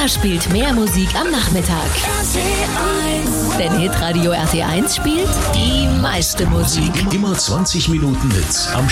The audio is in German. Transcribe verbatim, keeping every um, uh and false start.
Wer spielt mehr Musik am Nachmittag? R T eins. Denn Hitradio R T eins spielt die meiste Musik. Immer zwanzig Minuten Hits am